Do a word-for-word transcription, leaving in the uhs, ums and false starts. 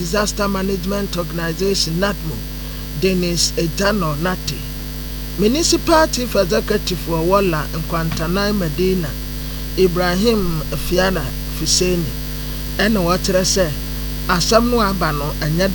Disaster Management Organization NADMO Dennis Ejano Nati, Municipal Chief Executive for Walla Nkwantanai Medina Ibrahim Fiana Fuseni, and what I say, Asam no aba no anya